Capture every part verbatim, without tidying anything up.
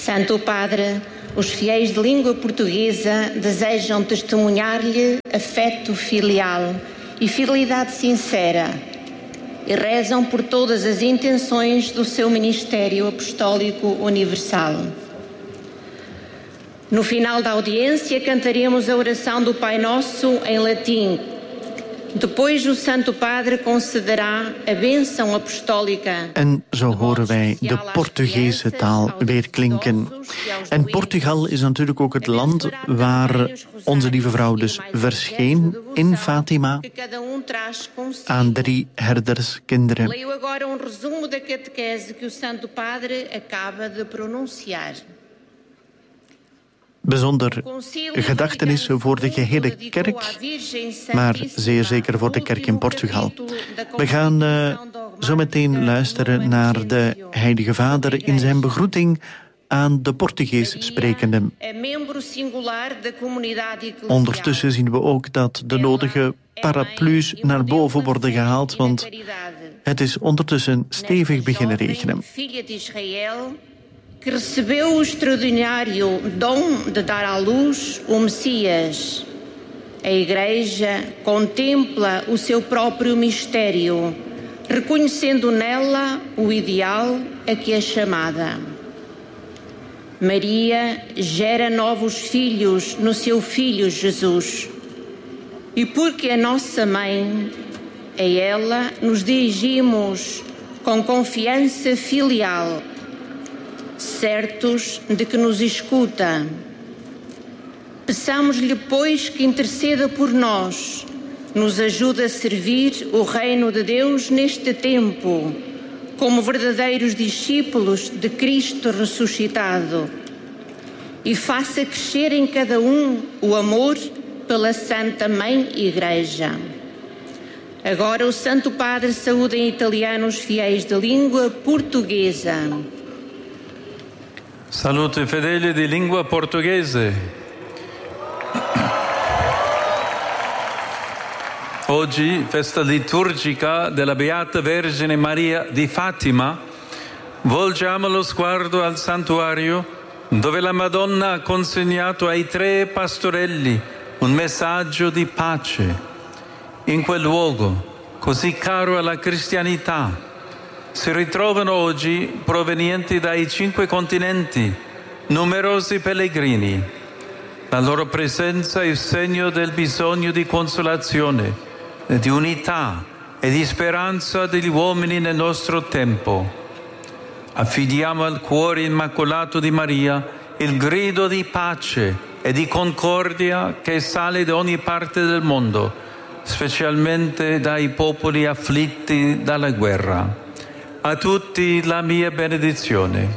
Santo Padre, os fiéis de língua portuguesa desejam testemunhar-lhe afeto filial e fidelidade sincera e rezam por todas as intenções do seu ministério apostólico universal. No final da audiência, cantaremos a oração do Pai Nosso em latim. Depois o Santo Padre concederá a bênção apostólica. En zo horen wij de Portugese taal weer klinken. En Portugal is natuurlijk ook het land waar onze lieve vrouw dus verscheen in Fatima aan drie herderskinderen. Leio agora um resumo da catequese que o Santo Padre acaba de pronunciar. Bijzonder gedachtenis voor de gehele kerk, maar zeer zeker voor de kerk in Portugal. We gaan uh, zo meteen luisteren naar de Heilige Vader in zijn begroeting aan de Portugees sprekenden. Ondertussen zien we ook dat de nodige paraplu's naar boven worden gehaald, want het is ondertussen stevig beginnen regenen. Que recebeu o extraordinário dom de dar à luz o Messias. A Igreja contempla o seu próprio mistério, reconhecendo nela o ideal a que é chamada. Maria gera novos filhos no seu Filho Jesus. E porque a nossa mãe, a ela nos dirigimos com confiança filial, certos de que nos escuta. Peçamos-lhe, pois, que interceda por nós, nos ajude a servir o reino de Deus neste tempo, como verdadeiros discípulos de Cristo ressuscitado, e faça crescer em cada um o amor pela Santa Mãe Igreja. Agora o Santo Padre saúda em italiano os fiéis de língua portuguesa. Salute fedeli di lingua portoghese. Oggi, festa liturgica della Beata Vergine Maria di Fatima, volgiamo lo sguardo al santuario dove la Madonna ha consegnato ai tre pastorelli un messaggio di pace. In quel luogo, così caro alla cristianità, si ritrovano oggi, provenienti dai cinque continenti, numerosi pellegrini. La loro presenza è segno del bisogno di consolazione, di unità e di speranza degli uomini nel nostro tempo. Affidiamo al cuore immacolato di Maria il grido di pace e di concordia che sale da ogni parte del mondo, specialmente dai popoli afflitti dalla guerra. A tutti la mia benedizione.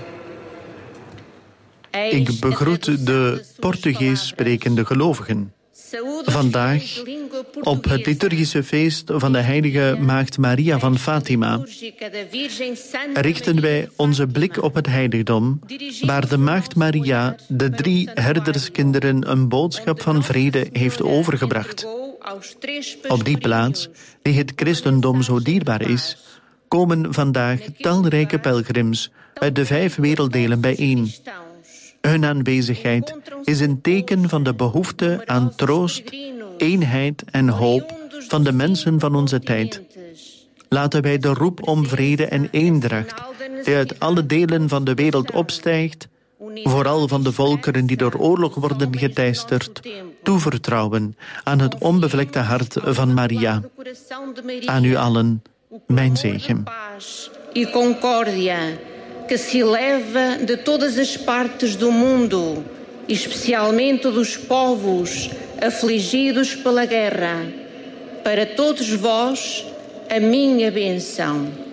Ik begroet de Portugees sprekende gelovigen. Vandaag, op het liturgische feest van de heilige Maagd Maria van Fatima, richten wij onze blik op het heiligdom, waar de Maagd Maria de drie herderskinderen een boodschap van vrede heeft overgebracht. Op die plaats, die het christendom zo dierbaar is, komen vandaag talrijke pelgrims uit de vijf werelddelen bijeen. Hun aanwezigheid is een teken van de behoefte aan troost, eenheid en hoop van de mensen van onze tijd. Laten wij de roep om vrede en eendracht, die uit alle delen van de wereld opstijgt, vooral van de volkeren die door oorlog worden geteisterd, toevertrouwen aan het onbevlekte hart van Maria. Aan u allen, mijn zegen. E concórdia que se eleva de todas as partes do mundo, especialmente dos povos afligidos pela guerra. Para todos vós, a minha bênção.